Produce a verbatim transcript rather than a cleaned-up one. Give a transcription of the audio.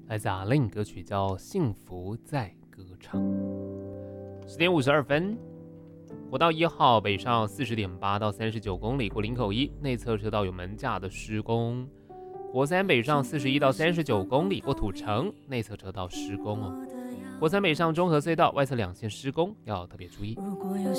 来自阿令歌曲叫《幸福在歌唱》。十点五十二分，国道一号北上四十点八到三十九公里，过林口一内侧车道有门架的施工。国三北上四十一到三十九公里，过土城内侧车道施工哦。国三北上中和隧道外侧两线施工，要特别注意。 如果有